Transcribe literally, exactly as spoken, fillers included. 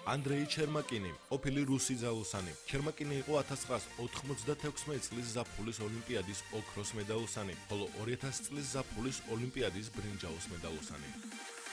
ანდრეი ჩერმაკინი, ყოფილი რუსი ძალოსანი. ჩერმაკინი იყო ათას ცხრაას ოთხმოცდათექვსმეტ წლის ზაფხულის ოლიმპიადის ოქროს მედალოსანი, ხოლო ორი ათასი წლის ზაფხულის ოლიმპიადის ბრინჯაოს მედალოსანი.